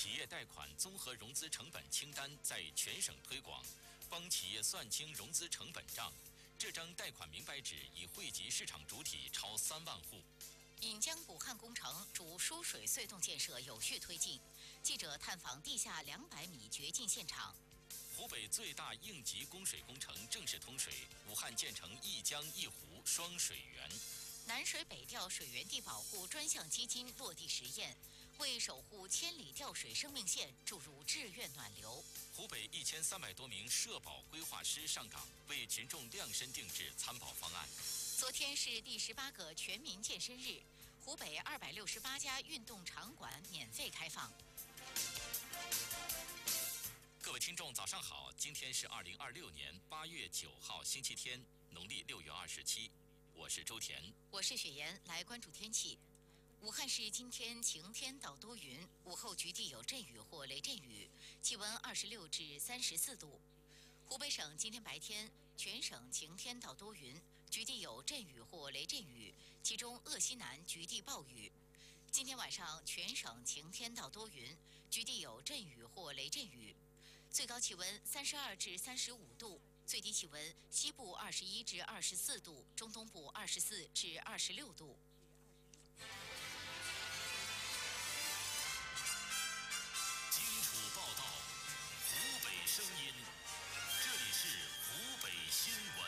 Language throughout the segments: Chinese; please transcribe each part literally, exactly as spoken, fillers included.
企业贷款综合融资成本清单在全省推广，帮企业算清融资成本账。这张贷款明白纸已惠及市场主体超三万户。 引江补汉工程主输水隧洞建设有序推进，记者探访地下两百米掘进现场。 湖北最大应急供水工程正式通水，武汉建成一江一湖双水源。 南水北调水源地保护专项基金落地实验，为守护千里调水生命线注入志愿暖流。 湖北一千三百多名社保规划师上岗，为群众量身定制参保方案。 昨天是第十八个全民健身日，湖北二百六十八家运动场馆免费开放。 各位听众，早上好！今天是二零二六年八月九号，星期天，农历六月二十七。我是周田， 我是雪妍，来关注天气。武汉市今天晴天到多云，午后局地有阵雨或雷阵雨，气温二十六至三十四度。湖北省今天白天全省晴天到多云，局地有阵雨或雷阵雨，其中鄂西南局地暴雨。今天晚上全省晴天到多云，局地有阵雨或雷阵雨，最高气温三十二至三十五度。最低气温西部二十一至二十四度，中东部二十四至二十六度。 荆楚报道，湖北声音，这里是湖北新闻。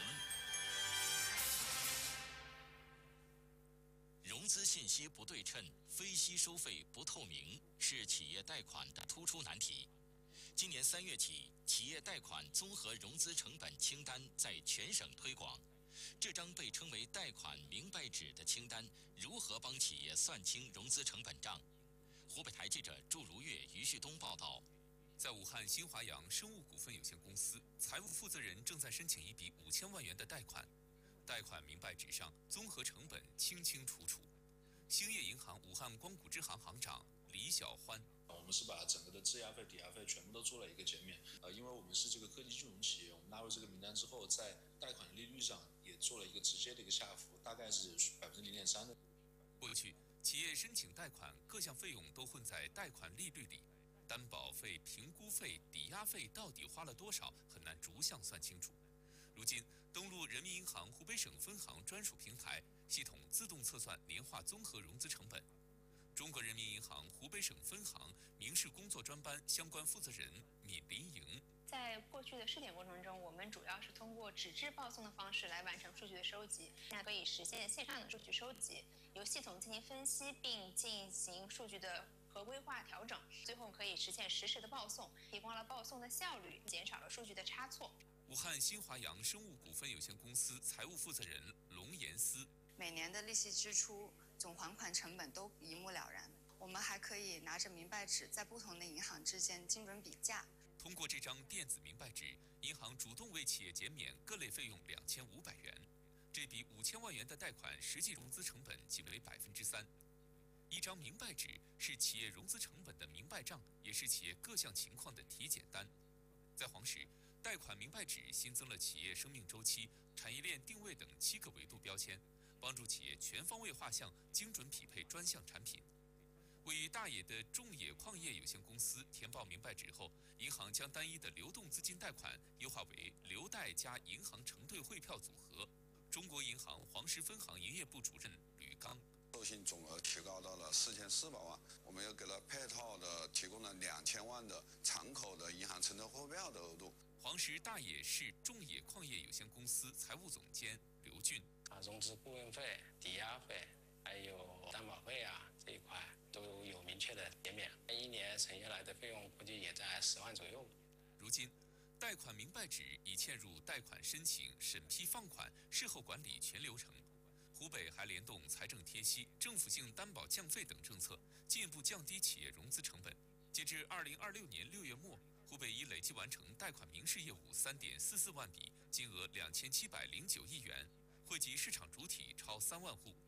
融资信息不对称、非息收费不透明，是企业贷款的突出难题。今年三月起，企业贷款综合融资成本清单在全省推广。这张被称为贷款明白纸的清单，如何帮企业算清融资成本账？湖北台记者祝如月、于旭东报道。 在武汉新华阳生物股份有限公司，财务负责人正在申请一笔五千万元的贷款，贷款明白纸上综合成本清清楚楚。兴业银行武汉光谷支行行长李小欢。 我们是把整个的质押费、抵押费全部都做了一个减免，呃，因为我们是这个科技金融企业，我们纳入这个名单之后，在贷款的利率上也做了一个直接的一个下浮，大概是百分之零点三的。 过去，企业申请贷款各项费用都混在贷款利率里，担保费、评估费、抵押费到底花了多少，很难逐项算清楚。如今，登录人民银行湖北省分行专属平台，系统自动测算年化综合融资成本。中国人民银行湖北省分行民事工作专班相关负责人闵林莹， 在过去的试点过程中，我们主要是通过纸质报送的方式来完成数据的收集，那可以实现线上的数据收集，由系统进行分析，并进行数据的合规化调整，最后可以实现实时的报送，提高了报送的效率，减少了数据的差错。 武汉新华阳生物股份有限公司财务负责人龙延思， 每年的利息支出、总还款成本都一目了然。我们还可以拿着明白纸，在不同的银行之间精准比价。 通过这张电子明白纸，银行主动为企业减免各类费用两千五百元。这笔五千万元的贷款实际融资成本即为百分之三。一张明白纸是企业融资成本的明白账，也是企业各项情况的体检单。在黄石，贷款明白纸新增了企业生命周期、产业链定位等七个维度标签，帮助企业全方位画像，精准匹配专项产品。位于大冶的众冶矿业有限公司填报明白纸后，银行将单一的流动资金贷款优化为流贷加银行承兑汇票组合。中国银行黄石分行营业部主任吕刚， 授信总额提高到了四千四百万，我们又给了配套的提供了两千万的敞口的银行承兑汇票的额度。 黄石大冶市众冶矿业有限公司财务总监刘俊， 啊，融资顾问费、抵押费还有担保费啊这一块都有明确的减免，一年存下来的费用估计也在十万左右。 如今，贷款明白纸已嵌入贷款申请、审批放款、事后管理全流程。湖北还联动财政贴息、政府性担保降费等政策，进一步降低企业融资成本。截至二零二六年六月末，湖北已累计完成贷款民事业务三点四四万笔，金额两千七百零九亿元，惠及市场主体超三万户。